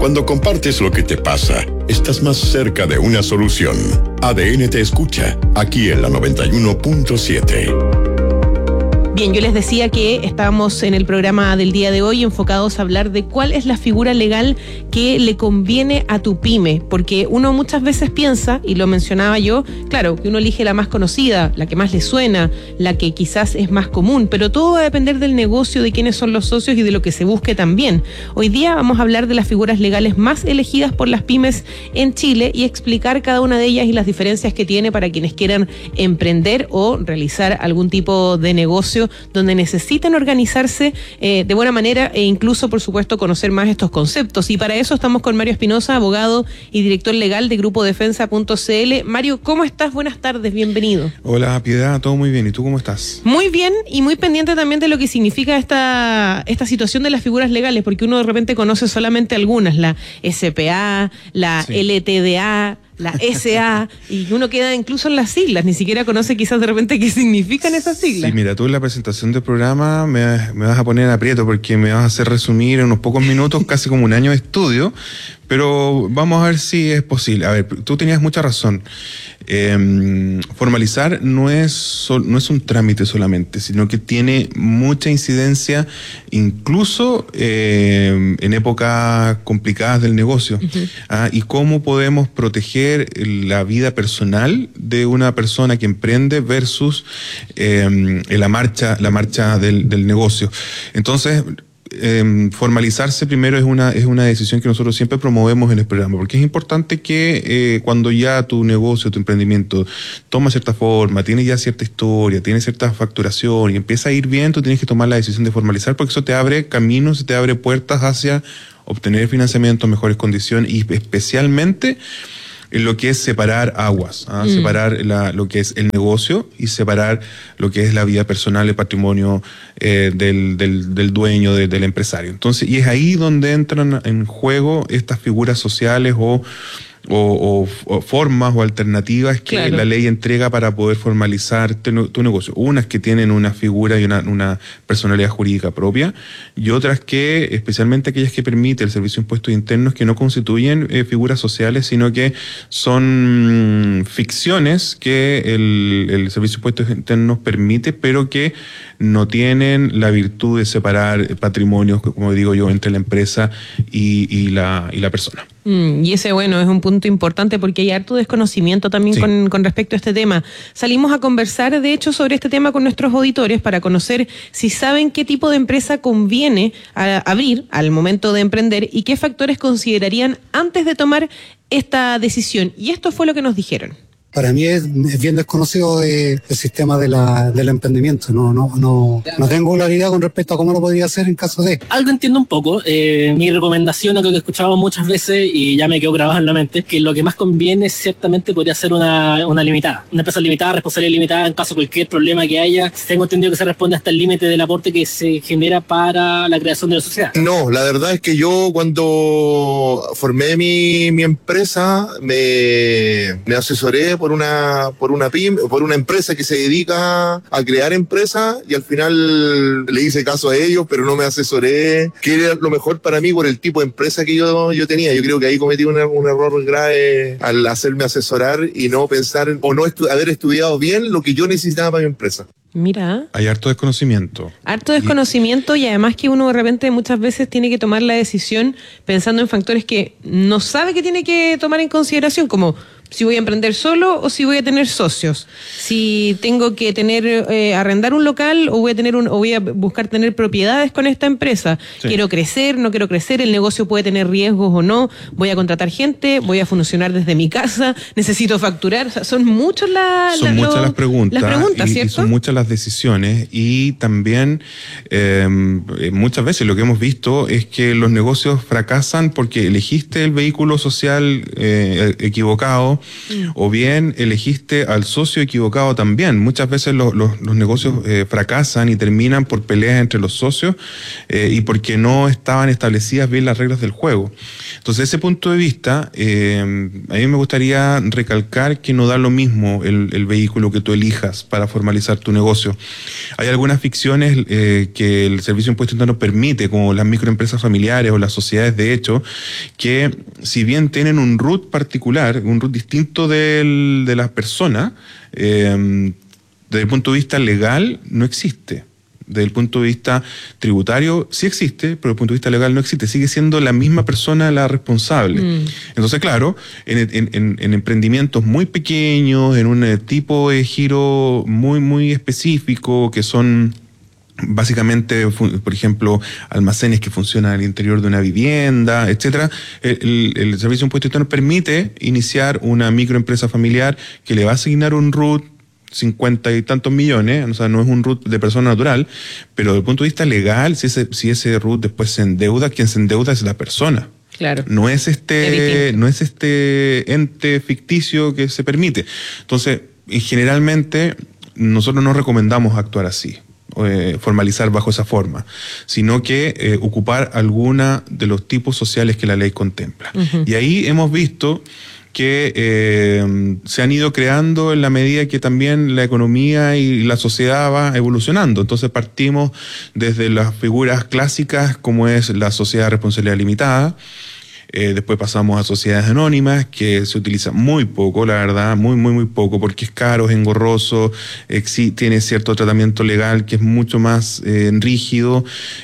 Cuando compartes lo que te pasa, estás más cerca de una solución. ADN te escucha, aquí en la 91.7. Bien, yo les decía que estábamos en el programa del día de hoy enfocados a hablar de cuál es la figura legal que le conviene a tu pyme, porque uno muchas veces piensa, y lo mencionaba yo, claro, que uno elige la más conocida, la que más le suena, la que quizás es más común, pero todo va a depender del negocio, de quiénes son los socios y de lo que se busque también. Hoy día vamos a hablar de las figuras legales más elegidas por las pymes en Chile y explicar cada una de ellas y las diferencias que tiene para quienes quieran emprender o realizar algún tipo de negocio donde necesitan organizarse de buena manera e incluso, por supuesto, conocer más estos conceptos. Y para eso estamos con Mario Espinosa, abogado y director legal de Grupo Defensa.cl. Mario, ¿cómo estás? Buenas tardes, bienvenido. Hola, Piedad, todo muy bien. ¿Y tú cómo estás? Muy bien y muy pendiente también de lo que significa esta situación de las figuras legales, porque uno de repente conoce solamente algunas, la SPA, la LTDA, la SA, y uno queda incluso en las siglas, ni siquiera conoce quizás de repente qué significan esas siglas. Sí, mira, tú en la presentación del programa me vas a poner en aprieto porque me vas a hacer resumir en unos pocos minutos casi como un año de estudio, pero vamos a ver si es posible. A ver, tú tenías mucha razón. Formalizar no es un trámite solamente, sino que tiene mucha incidencia incluso en épocas complicadas del negocio. Uh-huh. Y cómo podemos proteger la vida personal de una persona que emprende versus la marcha del negocio. Entonces, formalizarse primero es una decisión que nosotros siempre promovemos en el programa, porque es importante que cuando ya tu negocio, tu emprendimiento toma cierta forma, tiene ya cierta historia, tiene cierta facturación y empieza a ir bien, tú tienes que tomar la decisión de formalizar, porque eso te abre caminos, te abre puertas hacia obtener financiamiento, mejores condiciones y especialmente en lo que es separar aguas, separar lo que es el negocio y separar lo que es la vida personal, el patrimonio del dueño, del empresario. Entonces, y es ahí donde entran en juego estas figuras sociales o formas o alternativas que claro, la ley entrega para poder formalizar tu negocio. Unas que tienen una figura y una personalidad jurídica propia, y otras que, especialmente aquellas que permite el Servicio de Impuestos Internos, que no constituyen figuras sociales, sino que son ficciones que el Servicio de Impuestos Internos permite, pero que no tienen la virtud de separar patrimonios, como digo yo, entre la empresa y la persona. Y ese, bueno, es un punto importante porque hay harto desconocimiento también sí, con respecto a este tema. Salimos a conversar, de hecho, sobre este tema con nuestros auditores para conocer si saben qué tipo de empresa conviene abrir al momento de emprender y qué factores considerarían antes de tomar esta decisión. Y esto fue lo que nos dijeron. Para mí es bien desconocido el sistema del emprendimiento. No tengo claridad con respecto a cómo lo podría hacer en caso de... Algo entiendo un poco. Mi recomendación, algo que he escuchado muchas veces y ya me quedó grabado en la mente, que lo que más conviene ciertamente podría ser una limitada. Una empresa limitada, responsabilidad limitada en caso de cualquier problema que haya. Tengo entendido que se responde hasta el límite del aporte que se genera para la creación de la sociedad. No, la verdad es que yo cuando formé mi empresa me asesoré por una pyme, por una empresa que se dedica a crear empresas, y al final le hice caso a ellos, pero no me asesoré qué era lo mejor para mí por el tipo de empresa que yo tenía. Yo creo que ahí cometí un error grave al hacerme asesorar y no pensar o no haber estudiado bien lo que yo necesitaba para mi empresa. Mira. Hay harto desconocimiento. Harto desconocimiento y además que uno de repente muchas veces tiene que tomar la decisión pensando en factores que no sabe que tiene que tomar en consideración, como si voy a emprender solo o si voy a tener socios, si tengo que arrendar un local o voy a buscar tener propiedades con esta empresa. Sí. Quiero crecer, no quiero crecer, el negocio puede tener riesgos o no, voy a contratar gente, voy a funcionar desde mi casa, necesito facturar. O sea, son muchas las preguntas, ¿cierto? Y son muchas las decisiones, y también muchas veces lo que hemos visto es que los negocios fracasan porque elegiste el vehículo social equivocado, equivocado, o bien elegiste al socio equivocado también. Muchas veces los negocios fracasan y terminan por peleas entre los socios y porque no estaban establecidas bien las reglas del juego. Entonces, desde ese punto de vista, a mí me gustaría recalcar que no da lo mismo el vehículo que tú elijas para formalizar tu negocio. Hay algunas ficciones que el Servicio de Impuesto Interno permite, como las microempresas familiares o las sociedades de hecho, que si bien tienen un RUT particular, un RUT distinto de las personas, desde el punto de vista legal no existe. Desde el punto de vista tributario sí existe, pero desde el punto de vista legal no existe. Sigue siendo la misma persona la responsable. Entonces, claro, en emprendimientos muy pequeños, en un tipo de giro muy, muy específico, que son básicamente, por ejemplo, almacenes que funcionan al interior de una vivienda, etcétera, el Servicio de Impuesto Interno permite iniciar una microempresa familiar que le va a asignar un RUT 50 y tantos millones, o sea, no es un RUT de persona natural, pero desde el punto de vista legal, si ese RUT después se endeuda, quien se endeuda es la persona. Claro. No es este ente ficticio que se permite. Entonces, generalmente, nosotros no recomendamos actuar así, formalizar bajo esa forma, sino que ocupar alguna de los tipos sociales que la ley contempla. Y ahí hemos visto que se han ido creando en la medida que también la economía y la sociedad va evolucionando. Entonces partimos desde las figuras clásicas como es la sociedad de responsabilidad limitada, después pasamos a sociedades anónimas, que se utiliza muy poco, la verdad, muy, muy, muy poco, porque es caro, es engorroso, tiene cierto tratamiento legal que es mucho más rígido.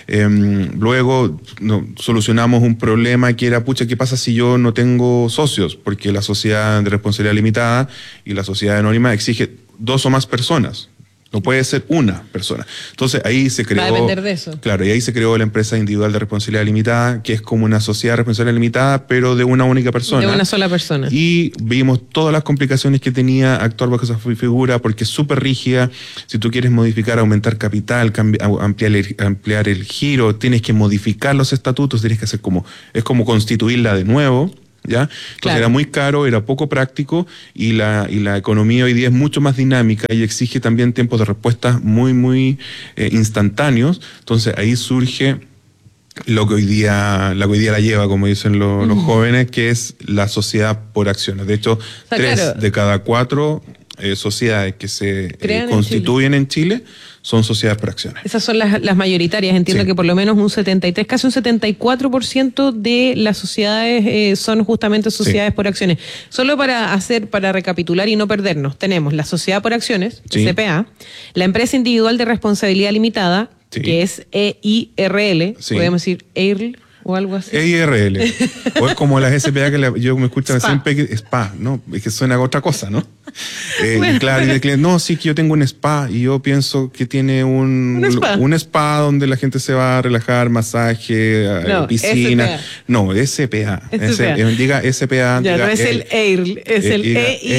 Luego solucionamos un problema que era, pucha, ¿qué pasa si yo no tengo socios? Porque la sociedad de responsabilidad limitada y la sociedad anónima exige 2 o más personas. No puede ser una persona. Entonces ahí se creó... Va a depender de eso. Claro, y ahí se creó la empresa individual de responsabilidad limitada, que es como una sociedad de responsabilidad limitada, pero de una única persona. De una sola persona. Y vimos todas las complicaciones que tenía actuar bajo esa figura, porque es súper rígida. Si tú quieres modificar, aumentar capital, ampliar el giro, tienes que modificar los estatutos, tienes que hacer es como constituirla de nuevo. ¿Ya? Entonces claro, era muy caro, era poco práctico y la economía hoy día es mucho más dinámica y exige también tiempos de respuesta muy, muy instantáneos. Entonces ahí surge lo que hoy día la lleva, como dicen los jóvenes, que es la sociedad por acciones. De hecho, 3 de cada 4 sociedades que se constituyen en Chile son sociedades por acciones. Esas son las mayoritarias. Entiendo que por lo menos un 73, casi un 74% de las sociedades son justamente sociedades por acciones. Solo para recapitular y no perdernos, tenemos la sociedad por acciones, SPA, la empresa individual de responsabilidad limitada, que es EIRL, podemos decir EIRL o algo así. EIRL. O es como las SPA que yo me escuchan siempre, que SPA, ¿no? Es que suena a otra cosa, ¿no? Bueno, claro, y el cliente, no, sí que yo tengo un spa y yo pienso que tiene un spa donde la gente se va a relajar, masaje, piscina. SPA. No, SPA. Diga SPA. Ya, no es el EIRL, es el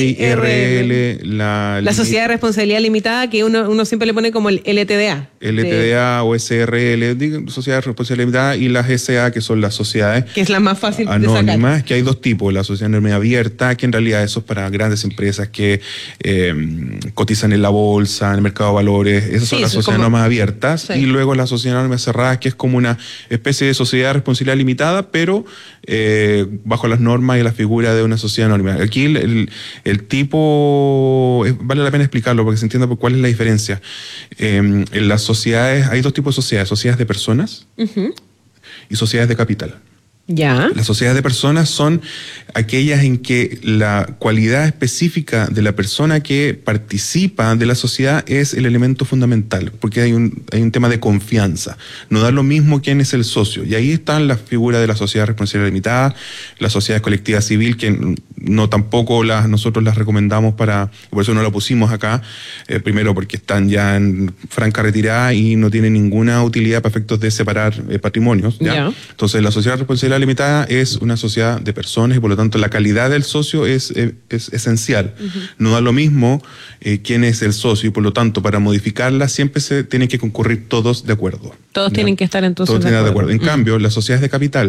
EIRL. La Sociedad de Responsabilidad Limitada, que uno siempre le pone como el LTDA. LTDA o SRL, Sociedad de Responsabilidad Limitada, y las SA, que son las sociedades que es la más fácil anónimas, de sacar. Que hay 2 tipos, la sociedad anónima abierta, que en realidad eso es para grandes empresas que cotizan en la bolsa, en el mercado de valores. Esas son las sociedades anónimas abiertas. Y luego la sociedad anónima cerrada, que es como una especie de sociedad de responsabilidad limitada, pero bajo las normas y la figura de una sociedad anónima. Aquí el tipo, vale la pena explicarlo porque se entienda cuál es la diferencia. En las sociedades, hay 2 tipos de sociedades de personas y sociedades de capital. Ya. Las sociedades de personas son aquellas en que la cualidad específica de la persona que participa de la sociedad es el elemento fundamental, porque hay un tema de confianza. No da lo mismo quién es el socio. Y ahí están las figuras de la sociedad de responsabilidad limitada, las sociedades colectivas civil, que no tampoco nosotros las recomendamos por eso no la pusimos acá. Primero porque están ya en franca retirada y no tienen ninguna utilidad para efectos de separar patrimonios. ¿Ya? Entonces la sociedad de responsabilidad limitada es una sociedad de personas y por lo tanto la calidad del socio es esencial. No da lo mismo quién es el socio y por lo tanto para modificarla siempre se tienen que concurrir todos de acuerdo. Todos tienen que estar entonces de acuerdo. En cambio, las sociedades de capital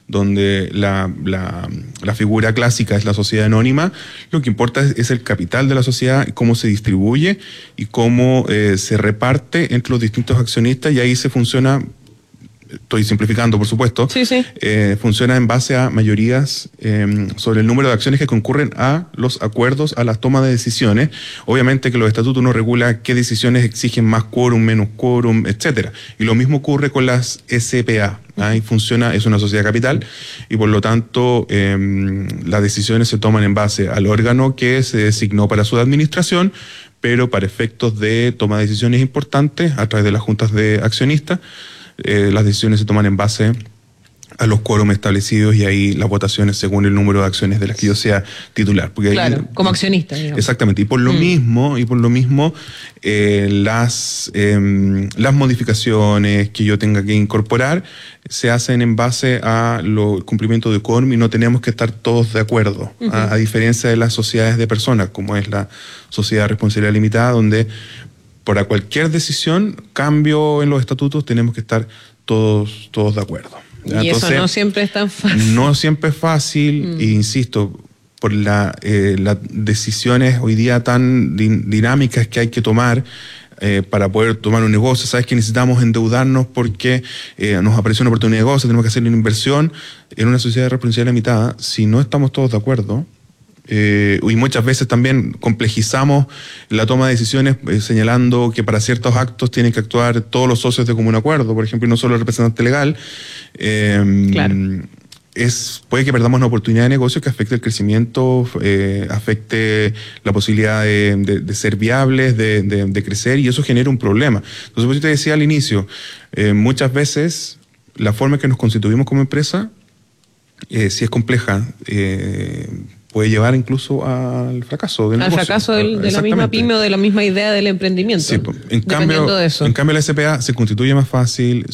donde la figura clásica es la sociedad anónima. Lo que importa es el capital de la sociedad, cómo se distribuye y cómo se reparte entre los distintos accionistas, y ahí se funciona, estoy simplificando por supuesto, funciona en base a mayorías sobre el número de acciones que concurren a los acuerdos, a las tomas de decisiones. Obviamente que los estatutos no regulan qué decisiones exigen más quórum, menos quórum, etcétera. Y lo mismo ocurre con las SPA. Ahí funciona, es una sociedad capital, y por lo tanto las decisiones se toman en base al órgano que se designó para su administración, pero para efectos de toma de decisiones importantes a través de las juntas de accionistas, las decisiones se toman en base a los quórum establecidos, y ahí las votaciones según el número de acciones de las que yo sea titular. Porque claro, ahí, como accionista, digamos. Exactamente, y por lo mismo las modificaciones que yo tenga que incorporar se hacen en base a el cumplimiento de quórum, y no tenemos que estar todos de acuerdo, a diferencia de las sociedades de personas, como es la sociedad de responsabilidad limitada, donde para cualquier decisión, cambio en los estatutos, tenemos que estar todos de acuerdo. Y entonces, eso no siempre es tan fácil. No siempre es fácil, e insisto, por las decisiones hoy día tan dinámicas que hay que tomar para poder tomar un negocio. Sabes que necesitamos endeudarnos porque nos apareció una oportunidad de negocio, tenemos que hacer una inversión en una sociedad de responsabilidad limitada. Si no estamos todos de acuerdo, y muchas veces también complejizamos la toma de decisiones señalando que para ciertos actos tienen que actuar todos los socios de común acuerdo, por ejemplo, y no solo el representante legal. Claro. Puede que perdamos una oportunidad de negocio que afecte el crecimiento, afecte la posibilidad de ser viables, de crecer, y eso genera un problema. Entonces, pues yo te decía al inicio, muchas veces la forma en que nos constituimos como empresa, si es compleja, puede llevar incluso al fracaso del negocio. Al fracaso de la misma pyme o de la misma idea del emprendimiento. Sí, en cambio la SPA se constituye más fácil,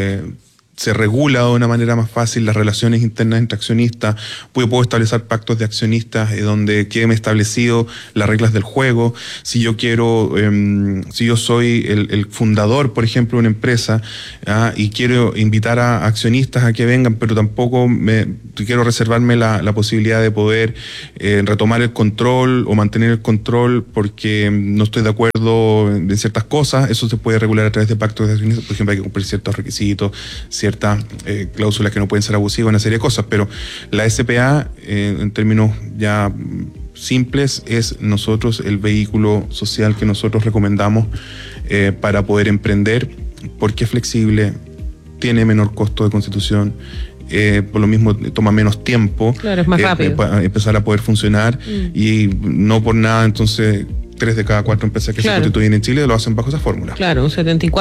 se regula de una manera más fácil las relaciones internas entre accionistas. Puedo establecer pactos de accionistas donde queden establecido las reglas del juego. Si yo quiero, si yo soy el fundador, por ejemplo, de una empresa, y quiero invitar a accionistas a que vengan, pero tampoco quiero reservarme la posibilidad de poder retomar el control o mantener el control porque no estoy de acuerdo en ciertas cosas, eso se puede regular a través de pactos de accionistas. Por ejemplo, hay que cumplir ciertos requisitos, ciertas cláusulas que no pueden ser abusivas, una serie de cosas, pero la SPA, en términos ya simples, es nosotros el vehículo social que nosotros recomendamos para poder emprender, porque es flexible, tiene menor costo de constitución, por lo mismo toma menos tiempo, claro, es más rápido para empezar a poder funcionar, y no por nada entonces 3 de cada 4 empresas que se constituyen en Chile lo hacen bajo esa fórmula. Claro, un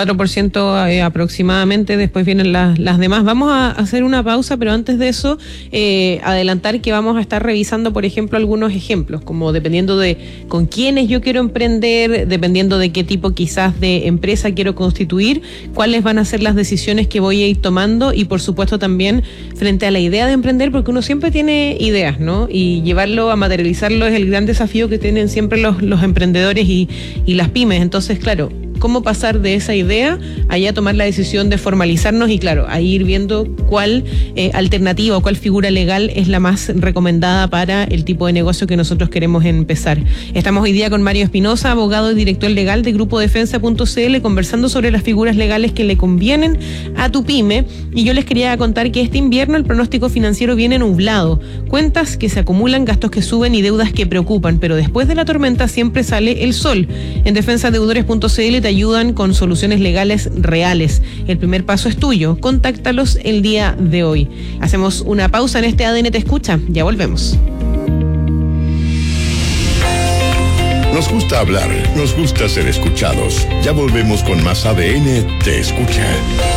74% aproximadamente, después vienen las demás. Vamos a hacer una pausa, pero antes de eso, adelantar que vamos a estar revisando, por ejemplo, algunos ejemplos, como dependiendo de con quiénes yo quiero emprender, dependiendo de qué tipo quizás de empresa quiero constituir, cuáles van a ser las decisiones que voy a ir tomando, y por supuesto también frente a la idea de emprender, porque uno siempre tiene ideas, ¿no? Y llevarlo a materializarlo es el gran desafío que tienen siempre los emprendedores y las pymes. Entonces, claro, cómo pasar de esa idea a ya tomar la decisión de formalizarnos y, claro, a ir viendo cuál alternativa o cuál figura legal es la más recomendada para el tipo de negocio que nosotros queremos empezar. Estamos hoy día con Mario Espinosa, abogado y director legal de Grupo Defensa.cl, conversando sobre las figuras legales que le convienen a tu pyme. Y yo les quería contar que este invierno el pronóstico financiero viene nublado. Cuentas que se acumulan, gastos que suben y deudas que preocupan, pero después de la tormenta siempre sale el sol. En defensadeudores.cl te ayudan con soluciones legales reales. El primer paso es tuyo. Contáctalos el día de hoy. Hacemos una pausa en este ADN Te Escucha. Ya volvemos. Nos gusta hablar, nos gusta ser escuchados. Ya volvemos con más ADN Te Escucha.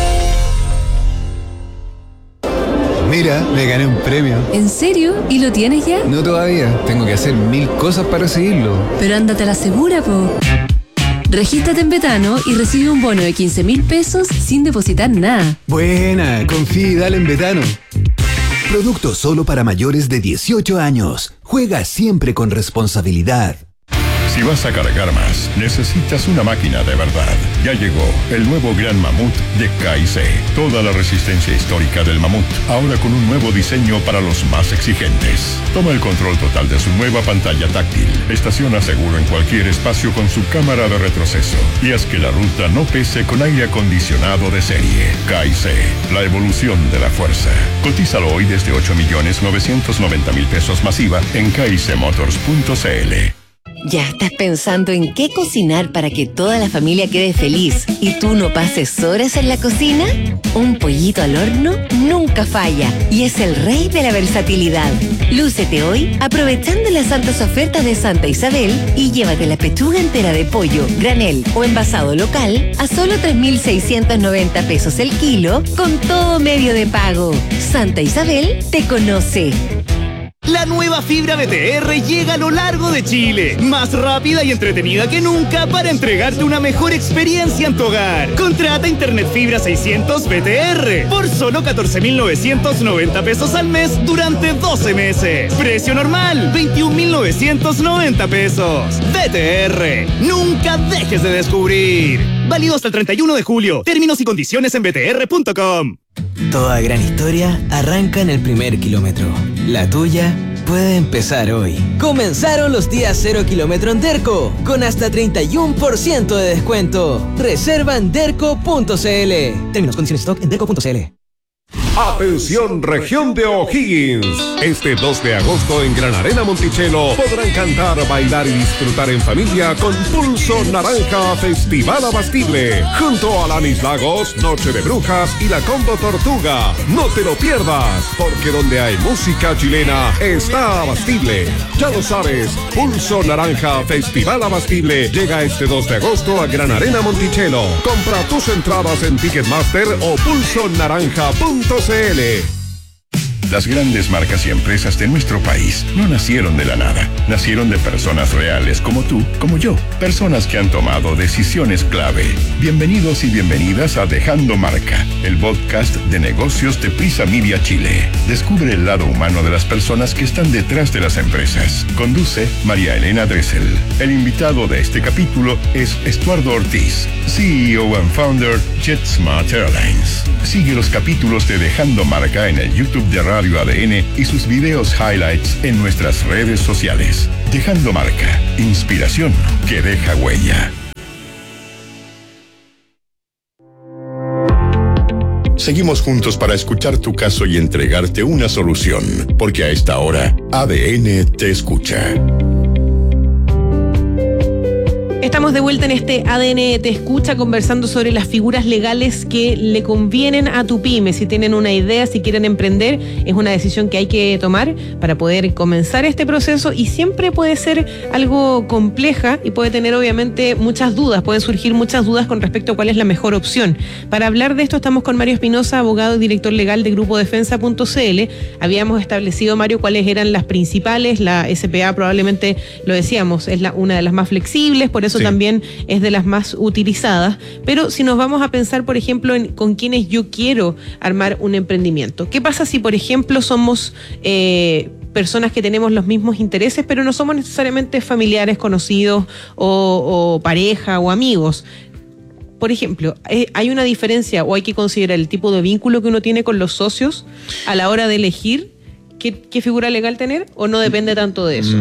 Mira, me gané un premio. ¿En serio? ¿Y lo tienes ya? No todavía. Tengo que hacer 1000 cosas para recibirlo. Pero ándate a la segura, po. Regístrate en Betano y recibe un bono de 15.000 pesos sin depositar nada. Buena, confía y dale en Betano. Producto solo para mayores de 18 años. Juega siempre con responsabilidad. Si vas a cargar más, necesitas una máquina de verdad. Ya llegó el nuevo Gran Mamut de KIC. Toda la resistencia histórica del Mamut, ahora con un nuevo diseño para los más exigentes. Toma el control total de su nueva pantalla táctil. Estaciona seguro en cualquier espacio con su cámara de retroceso. Y haz que la ruta no pese con aire acondicionado de serie. KIC, la evolución de la fuerza. Cotízalo hoy desde 8.990.000 pesos masiva en kicmotors.cl. ¿Ya estás pensando en qué cocinar para que toda la familia quede feliz y tú no pases horas en la cocina? Un pollito al horno nunca falla y es el rey de la versatilidad. Lúcete hoy aprovechando las altas ofertas de Santa Isabel y llévate la pechuga entera de pollo, granel o envasado local a solo 3.690 pesos el kilo con todo medio de pago. Santa Isabel te conoce. La nueva fibra BTR llega a lo largo de Chile, más rápida y entretenida que nunca para entregarte una mejor experiencia en tu hogar. Contrata Internet Fibra 600 BTR por solo 14.990 pesos al mes durante 12 meses. Precio normal, 21.990 pesos. BTR, nunca dejes de descubrir. Válido hasta el 31 de julio. Términos y condiciones en btr.com. Toda gran historia arranca en el primer kilómetro. La tuya puede empezar hoy. Comenzaron los días 0 kilómetro en Derco, con hasta 31% de descuento. Reserva en derco.cl. Términos, condiciones, stock en derco.cl. Atención, región de O'Higgins. Este 2 de agosto en Gran Arena Monticello podrán cantar, bailar y disfrutar en familia con Pulso Naranja Festival Abastible. Junto a Lanis Lagos, Noche de Brujas y la Combo Tortuga. No te lo pierdas, porque donde hay música chilena está Abastible. Ya lo sabes, Pulso Naranja Festival Abastible llega este 2 de agosto a Gran Arena Monticello. Compra tus entradas en Ticketmaster o pulsonaranja.cl. Las grandes marcas y empresas de nuestro país no nacieron de la nada. Nacieron de personas reales como tú, como yo. Personas que han tomado decisiones clave. Bienvenidos y bienvenidas a Dejando Marca, el podcast de negocios de Prisa Media Chile. Descubre el lado humano de las personas que están detrás de las empresas. Conduce María Elena Dressel. El invitado de este capítulo es Estuardo Ortiz, CEO and founder JetSmart Airlines. Sigue los capítulos de Dejando Marca en el YouTube de Radio ADN y sus videos highlights en nuestras redes sociales. Dejando Marca, inspiración que deja huella. Seguimos juntos para escuchar tu caso y entregarte una solución, porque a esta hora ADN te escucha. Estamos de vuelta en este ADN Te Escucha conversando sobre las figuras legales que le convienen a tu pyme. Si tienen una idea, si quieren emprender, es una decisión que hay que tomar para poder comenzar este proceso y siempre puede ser algo compleja y puede tener obviamente muchas dudas, pueden surgir muchas dudas con respecto a cuál es la mejor opción. Para hablar de esto estamos con Mario Espinosa, abogado y director legal de Grupo Defensa.cl. Habíamos establecido, Mario, cuáles eran las principales. La SPA probablemente, lo decíamos, es una de las más flexibles, por eso también es de las más utilizadas, pero si nos vamos a pensar, por ejemplo, con quienes yo quiero armar un emprendimiento, ¿qué pasa si, por ejemplo, somos personas que tenemos los mismos intereses, pero no somos necesariamente familiares, conocidos o pareja o amigos? Por ejemplo, ¿hay una diferencia o hay que considerar el tipo de vínculo que uno tiene con los socios a la hora de elegir qué figura legal tener, o no depende tanto de eso?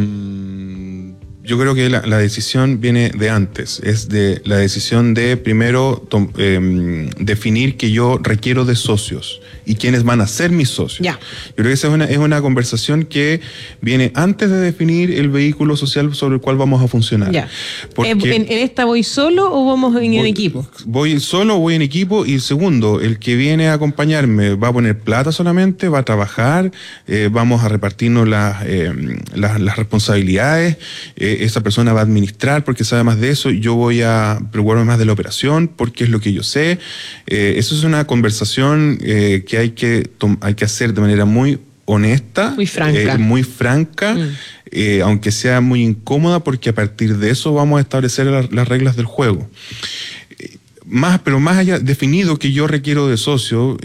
Yo creo que la decisión viene de antes, es de la decisión de primero definir que yo requiero de socios y quiénes van a ser mis socios. Ya. Yo creo que esa es una conversación que viene antes de definir el vehículo social sobre el cual vamos a funcionar. Ya. ¿En esta voy solo o vamos en equipo? Voy solo, voy en equipo, y segundo, el que viene a acompañarme va a poner plata solamente, va a trabajar, vamos a repartirnos las responsabilidades. Esa persona va a administrar porque sabe más de eso, y yo voy a preocuparme más de la operación porque es lo que yo sé. Eso es una conversación que hay que hacer de manera muy honesta, muy franca, aunque sea muy incómoda, porque a partir de eso vamos a establecer las reglas del juego. Pero más allá, definido que yo requiero de socio,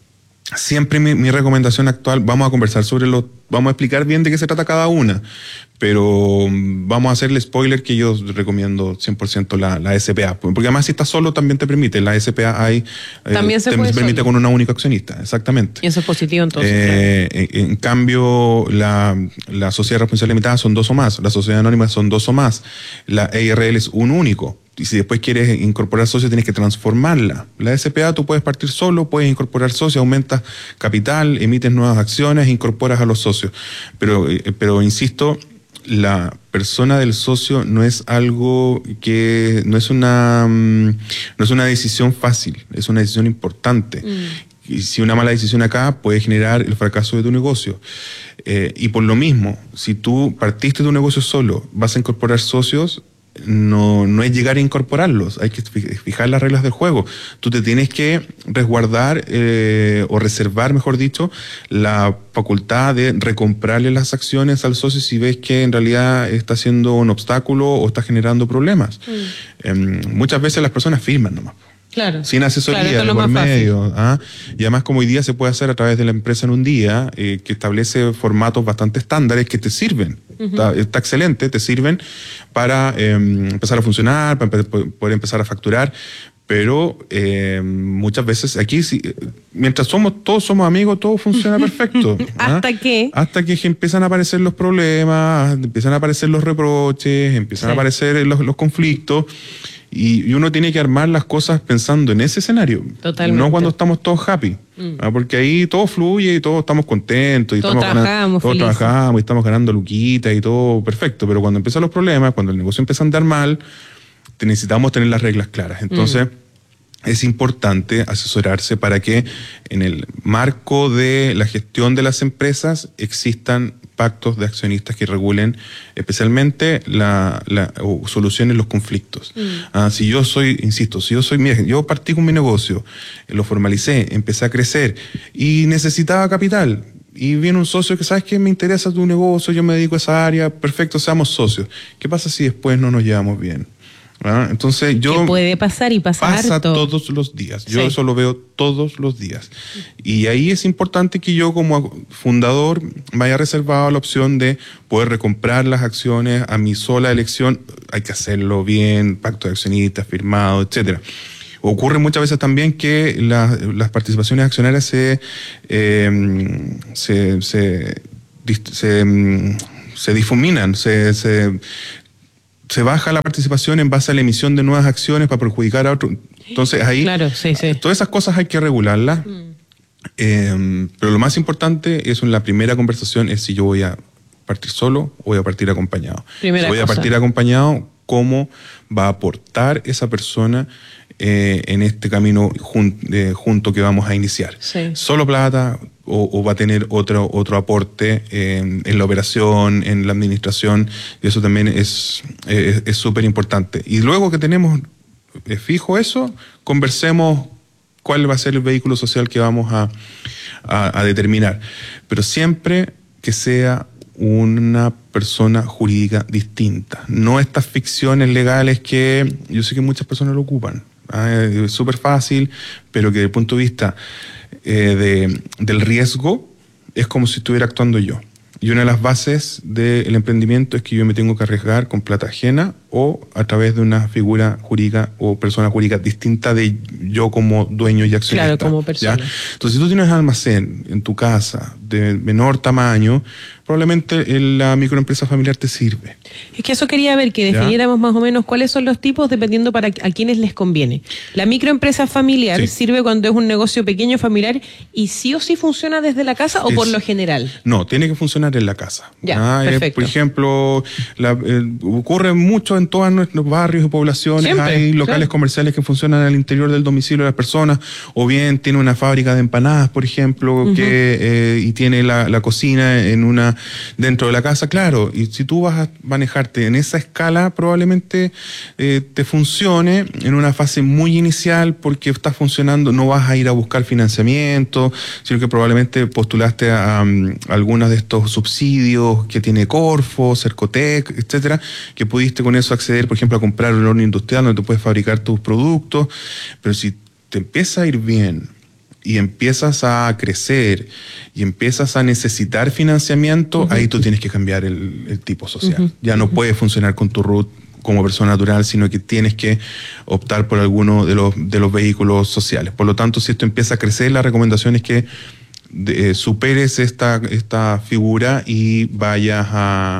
siempre mi recomendación actual, vamos a conversar vamos a explicar bien de qué se trata cada una, Pero vamos a hacerle spoiler que yo recomiendo 100% la SPA, porque además si estás solo también te permite, la SPA hay también se puede permite solo. con una única accionista, exactamente. Y eso es positivo entonces. En cambio, la sociedad responsable limitada son 2 o más, la sociedad anónima son 2 o más, la EIRL es un único. Y si después quieres incorporar socios, tienes que transformarla. La SPA tú puedes partir solo, puedes incorporar socios, aumentas capital, emites nuevas acciones, incorporas a los socios. Pero insisto, la persona del socio no es algo que, no es una decisión fácil, es una decisión importante. Y si una mala decisión acá puede generar el fracaso de tu negocio. Y por lo mismo, si tú partiste de un negocio solo, vas a incorporar socios, no es llegar a incorporarlos, hay que fijar las reglas del juego. Tú te tienes que resguardar o reservar, mejor dicho, la facultad de recomprarle las acciones al socio si ves que en realidad está siendo un obstáculo o está generando problemas. Muchas veces las personas firman nomás. Claro. Sin asesoría claro, por medio. Y además, como hoy día se puede hacer a través de la empresa en un día, que establece formatos bastante estándares que te sirven. Está excelente, te sirven para empezar a funcionar, para poder empezar a facturar. Pero muchas veces aquí, mientras todos somos amigos, todo funciona perfecto. ¿Hasta qué? Hasta que empiezan a aparecer los problemas, empiezan a aparecer los reproches, empiezan a aparecer los conflictos. Y uno tiene que armar las cosas pensando en ese escenario. Totalmente. No cuando estamos todos happy. Porque ahí todo fluye y todos estamos contentos. Y todos trabajamos y estamos ganando luquitas y todo perfecto. Pero cuando empiezan los problemas, cuando el negocio empieza a andar mal, necesitamos tener las reglas claras. Entonces, es importante asesorarse para que en el marco de la gestión de las empresas existan pactos de accionistas que regulen especialmente o solucionen los conflictos. Si yo mira, yo partí con mi negocio, lo formalicé, empecé a crecer y necesitaba capital. Y viene un socio que, ¿sabes qué? Me interesa tu negocio, yo me dedico a esa área, perfecto, seamos socios. ¿Qué pasa si después no nos llevamos bien? Entonces ¿Qué puede pasar y pasa harto? Todos los días. Yo eso lo veo todos los días. Y ahí es importante que yo como fundador me haya reservado la opción de poder recomprar las acciones a mi sola elección. Hay que hacerlo bien, pacto de accionistas, firmado, etcétera. Ocurre muchas veces también que las participaciones accionarias se difuminan, se baja la participación en base a la emisión de nuevas acciones para perjudicar a otros. Entonces ahí, todas esas cosas hay que regularlas. Pero lo más importante es en la primera conversación es si yo voy a partir solo o voy a partir acompañado. Si voy a partir acompañado, ¿cómo va a aportar esa persona en este camino junto que vamos a iniciar? ¿Solo plata o va a tener otro aporte en la operación, en la administración? Y eso también es súper importante. Y luego que tenemos fijo eso, conversemos cuál va a ser el vehículo social que vamos a determinar. Pero siempre que sea una persona jurídica distinta. No estas ficciones legales que yo sé que muchas personas lo ocupan. Es súper fácil, pero que desde el punto de vista del riesgo es como si estuviera actuando yo. Y una de las bases del emprendimiento es que yo me tengo que arriesgar con plata ajena o a través de una figura jurídica o persona jurídica distinta de yo como dueño y accionista. Claro, como persona. ¿Ya? Entonces, si tú tienes un almacén en tu casa de menor tamaño, probablemente la microempresa familiar te sirve. Es que eso quería ver, que definiéramos más o menos cuáles son los tipos dependiendo a quiénes les conviene. La microempresa familiar sirve cuando es un negocio pequeño familiar y sí o sí funciona desde la casa o por lo general. No, tiene que funcionar en la casa. Perfecto. Por ejemplo, ocurre mucho en todos nuestros barrios y poblaciones. Siempre, hay locales comerciales que funcionan al interior del domicilio de las personas, o bien tiene una fábrica de empanadas, por ejemplo, y tiene la cocina dentro de la casa, claro. Y si tú vas a manejarte en esa escala, probablemente te funcione en una fase muy inicial porque estás funcionando, no vas a ir a buscar financiamiento, sino que probablemente postulaste a algunos de estos subsidios que tiene Corfo, Cercotec, etcétera, que pudiste con eso acceder, por ejemplo, a comprar un horno industrial donde tú puedes fabricar tus productos. Pero si te empieza a ir bien y empiezas a crecer y empiezas a necesitar financiamiento, ahí tú tienes que cambiar el tipo social. Ya no puedes funcionar con tu RUT como persona natural, sino que tienes que optar por alguno de los vehículos sociales. Por lo tanto, si esto empieza a crecer, la recomendación es que superes esta figura y vayas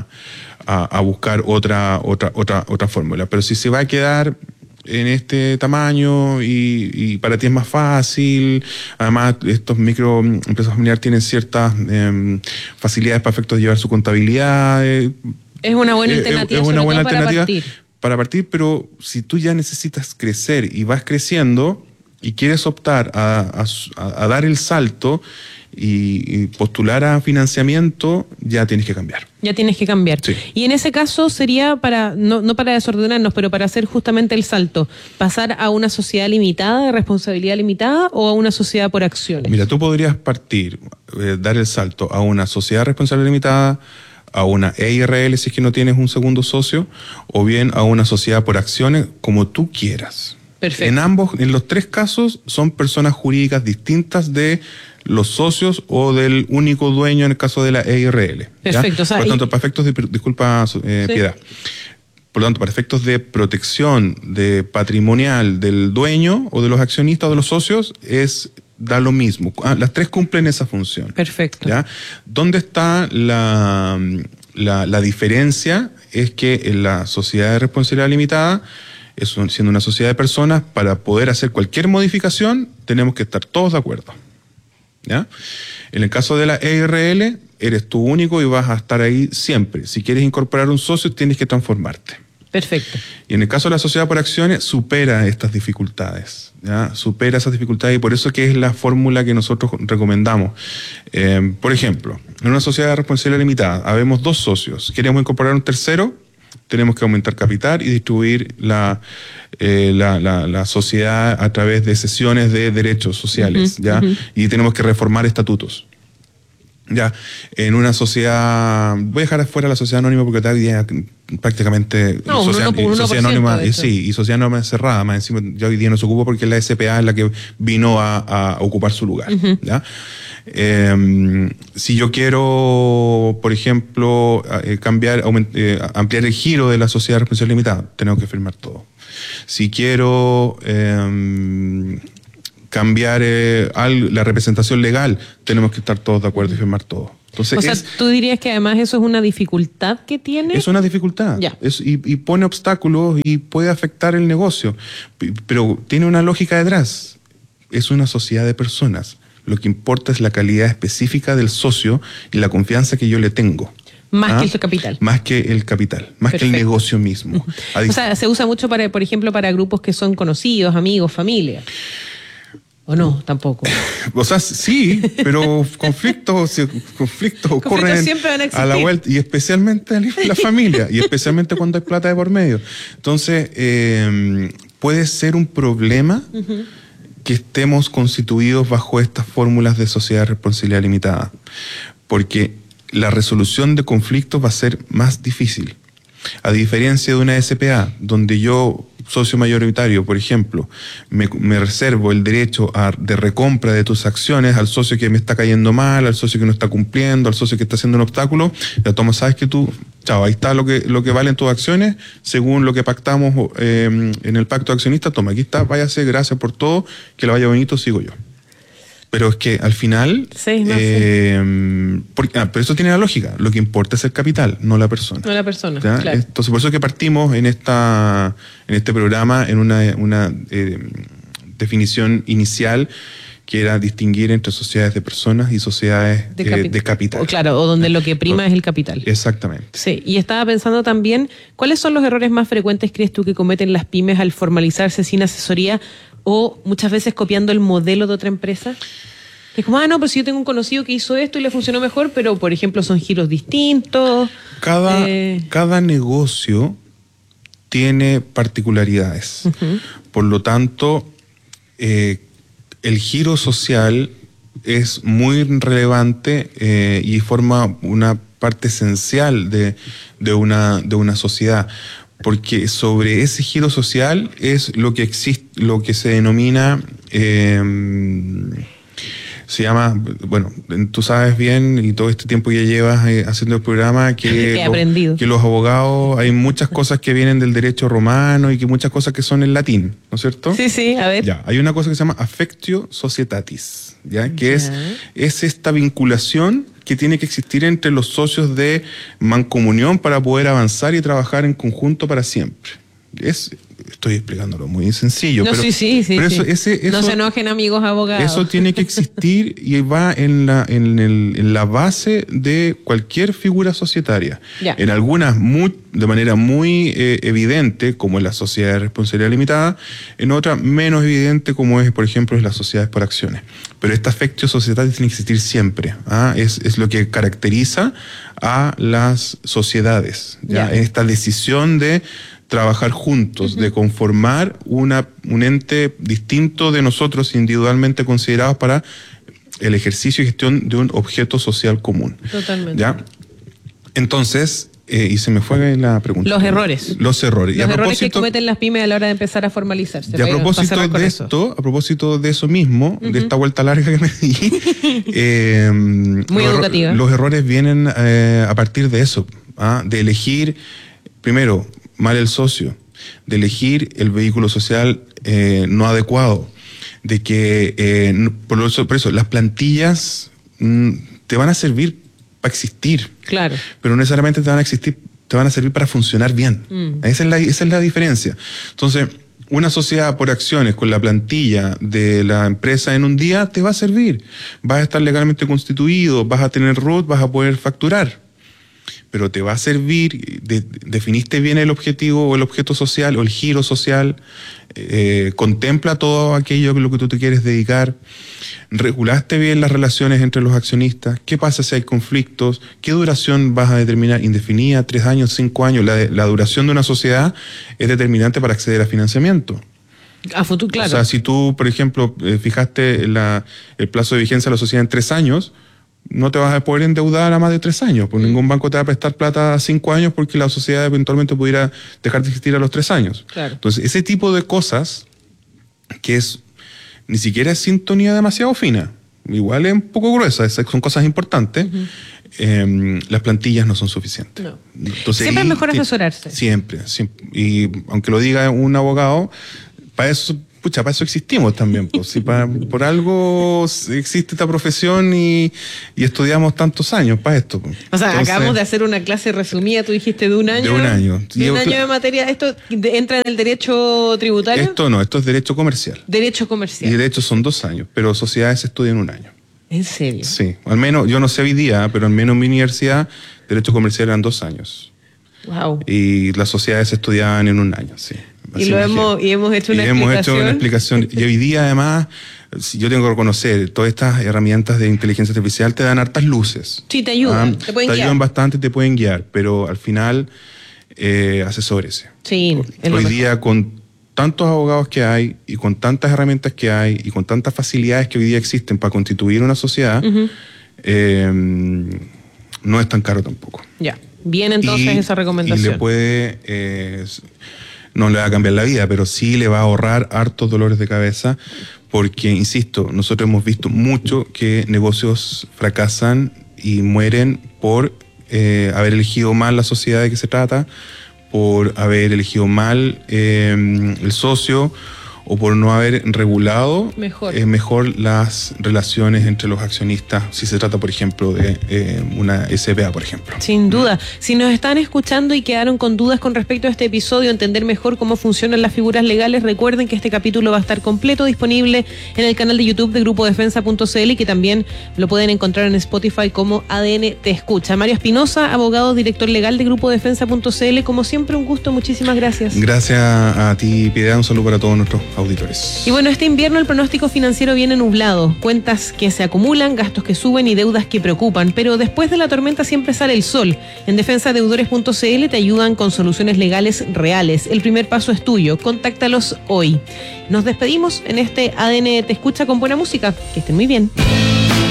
a buscar otra fórmula. Pero si se va a quedar en este tamaño y para ti es más fácil, además estos microempresas familiares tienen ciertas facilidades para efectos de llevar su contabilidad. Es una buena alternativa, es una buena alternativa para partir, pero si tú ya necesitas crecer y vas creciendo y quieres optar a dar el salto y postular a financiamiento, ya tienes que cambiar. Ya tienes que cambiar. Sí. Y en ese caso sería para, no para desordenarnos, pero para hacer justamente el salto, pasar a una sociedad limitada, de responsabilidad limitada, o a una sociedad por acciones. Mira, tú podrías partir, dar el salto a una sociedad de responsabilidad limitada, a una EIRL si es que no tienes un segundo socio, o bien a una sociedad por acciones, como tú quieras. Perfecto. En los tres casos son personas jurídicas distintas de los socios o del único dueño en el caso de la EIRL. Perfecto. O sea, por lo tanto, para efectos de, disculpa, Piedad. Por lo tanto, para efectos de protección de patrimonial del dueño o de los accionistas o de los socios, da lo mismo. Las tres cumplen esa función. Perfecto. ¿Ya? ¿Dónde está la diferencia? Es que en la sociedad de responsabilidad limitada, siendo una sociedad de personas, para poder hacer cualquier modificación, tenemos que estar todos de acuerdo. ¿Ya? En el caso de la EIRL, eres tú único y vas a estar ahí siempre. Si quieres incorporar un socio, tienes que transformarte. Perfecto. Y en el caso de la sociedad por acciones, supera estas dificultades. ¿Ya? Supera esas dificultades y por eso que es la fórmula que nosotros recomendamos. Por ejemplo, en una sociedad de responsabilidad limitada, habemos 2 socios. Queremos incorporar un tercero, tenemos que aumentar capital y distribuir la sociedad a través de sesiones de derechos sociales, ¿ya? Y tenemos que reformar estatutos. Ya, en una sociedad, voy a dejar afuera la sociedad anónima porque tal día prácticamente sociedad anónima, y sociedad anónima cerrada, más encima ya hoy día no se ocupa porque la SPA es la que vino a ocupar su lugar. ¿Ya? Si yo quiero, por ejemplo, ampliar el giro de la sociedad de responsabilidad limitada, tenemos que firmar todo. Si quiero cambiar la representación legal, tenemos que estar todos de acuerdo y firmar todo. Entonces, o sea, tú dirías que además eso es una dificultad que tiene. Es una dificultad. Y pone obstáculos y puede afectar el negocio. Pero tiene una lógica detrás. Es una sociedad de personas. Lo que importa es la calidad específica del socio y la confianza que yo le tengo. Más que el capital. Más que el capital, más que el negocio mismo. O sea, se usa mucho, por ejemplo, para grupos que son conocidos, amigos, familia. ¿O no? Tampoco. O sea, sí, pero conflictos ocurren siempre van a existir. A la vuelta, y especialmente en la familia, y especialmente cuando hay plata de por medio. Entonces, puede ser un problema que estemos constituidos bajo estas fórmulas de sociedad de responsabilidad limitada, porque la resolución de conflictos va a ser más difícil. A diferencia de una SPA, donde yo, socio mayoritario, por ejemplo, me reservo el derecho de recompra de tus acciones al socio que me está cayendo mal, al socio que no está cumpliendo, al socio que está haciendo un obstáculo, ya toma, sabes que tú, chao, ahí está lo que valen tus acciones, según lo que pactamos en el pacto de accionistas, toma, aquí está, váyase, gracias por todo, que le vaya bonito, sigo yo. Pero es que al final, pero eso tiene la lógica, lo que importa es el capital, no la persona. No la persona, ¿ya? claro. Entonces por eso que partimos en este programa en una definición inicial que era distinguir entre sociedades de personas y sociedades de capital. Claro, o donde lo que prima es el capital. Exactamente. Sí, y estaba pensando también, ¿cuáles son los errores más frecuentes, crees tú, que cometen las pymes al formalizarse sin asesoría o muchas veces copiando el modelo de otra empresa? Es como, no, pero si yo tengo un conocido que hizo esto y le funcionó mejor, pero por ejemplo son giros distintos. Cada negocio tiene particularidades. Por lo tanto, el giro social es muy relevante y forma una parte esencial de una sociedad, porque sobre ese giro social es lo que existe, lo que se denomina Se llama, bueno, tú sabes bien, y todo este tiempo ya llevas haciendo el programa, que, que los abogados, hay muchas cosas que vienen del derecho romano y que muchas cosas que son en latín, ¿no es cierto? Sí, a ver. Ya, hay una cosa que se llama affectio societatis, ¿ya? Que es esta vinculación que tiene que existir entre los socios de mancomunión para poder avanzar y trabajar en conjunto para siempre. Estoy explicándolo muy sencillo. No, pero, sí. pero eso, no se enojen, amigos abogados. Eso tiene que existir y va en la base de cualquier figura societaria. Ya. En algunas de manera muy evidente, como es la sociedad de responsabilidad limitada, en otras menos evidente, como es, por ejemplo, las sociedades por acciones. Pero esta affectio societatis tiene que existir siempre. Es lo que caracteriza a las sociedades. ¿ya? Esta decisión de trabajar juntos, de conformar un ente distinto de nosotros, individualmente considerados para el ejercicio y gestión de un objeto social común. Totalmente. ¿Ya? Entonces, y se me fue la pregunta. Los errores. Los errores. Los errores que cometen las pymes a la hora de empezar a formalizarse. Y a propósito de eso mismo, de esta vuelta larga que me di, muy educativa. Los errores vienen a partir de eso, de elegir, primero, mal el socio, de elegir el vehículo social no adecuado, de que por eso las plantillas te van a servir para existir, claro, pero no necesariamente te van a servir para funcionar bien. Esa es la diferencia. Entonces, una sociedad por acciones con la plantilla de la empresa en un día te va a servir, vas a estar legalmente constituido, vas a tener RUT, vas a poder facturar. Pero te va a servir, definiste bien el objetivo o el objeto social o el giro social, contempla todo aquello a lo que tú te quieres dedicar, regulaste bien las relaciones entre los accionistas, qué pasa si hay conflictos, qué duración vas a determinar, indefinida, 3 años, 5 años, la duración de una sociedad es determinante para acceder a financiamiento. A futuro, claro. O sea, si tú, por ejemplo, fijaste el plazo de vigencia de la sociedad en 3 años, no te vas a poder endeudar a más de 3 años, porque ningún banco te va a prestar plata a 5 años porque la sociedad eventualmente pudiera dejar de existir a los 3 años. Claro. Entonces, ese tipo de cosas, que ni siquiera es sintonía demasiado fina, igual es un poco gruesa, son cosas importantes, las plantillas no son suficientes. No. Entonces, siempre es mejor asesorarse. Siempre. Y aunque lo diga un abogado, para eso existimos también, pues. Si por algo existe esta profesión y estudiamos tantos años para esto. Pues. O sea, acabamos de hacer una clase resumida, tú dijiste de un año. De un año. De un año de materia. ¿Esto entra en el derecho tributario? Esto no, esto es derecho comercial. Derecho comercial. Y de hecho son 2 años, pero sociedades se estudian 1 año. ¿En serio? Sí, al menos, yo no sé hoy día, pero al menos en mi universidad, derecho comercial eran 2 años. Wow. Y las sociedades se estudiaban en 1 año, sí. Y hemos hecho una explicación. Y hoy día, además, yo tengo que reconocer, todas estas herramientas de inteligencia artificial te dan hartas luces. Sí, te ayudan. Te pueden guiar. Te ayudan bastante, te pueden guiar, pero al final, asesórese. Sí. Hoy día, con tantos abogados que hay, y con tantas herramientas que hay, y con tantas facilidades que hoy día existen para constituir una sociedad, no es tan caro tampoco. Ya. Bien, entonces, esa recomendación. Y le puede... no le va a cambiar la vida, pero sí le va a ahorrar hartos dolores de cabeza, porque, insisto, nosotros hemos visto mucho que negocios fracasan y mueren por haber elegido mal la sociedad de que se trata, por haber elegido mal el socio, o por no haber regulado mejor las relaciones entre los accionistas, si se trata, por ejemplo, de una SPA, por ejemplo. Sin duda. Si nos están escuchando y quedaron con dudas con respecto a este episodio, entender mejor cómo funcionan las figuras legales, recuerden que este capítulo va a estar completo disponible en el canal de YouTube de grupo-defensa.cl y que también lo pueden encontrar en Spotify como ADN Te Escucha. Mario Espinosa, abogado, director legal de grupo-defensa.cl, como siempre, un gusto, muchísimas gracias. Gracias a ti, Piedad, un saludo para todos nuestros auditores. Y bueno, este invierno el pronóstico financiero viene nublado, cuentas que se acumulan, gastos que suben y deudas que preocupan, pero después de la tormenta siempre sale el sol. En defensadeudores.cl te ayudan con soluciones legales reales. El primer paso es tuyo, contáctalos hoy. Nos despedimos en este ADN Te Escucha con buena música. Que estén muy bien.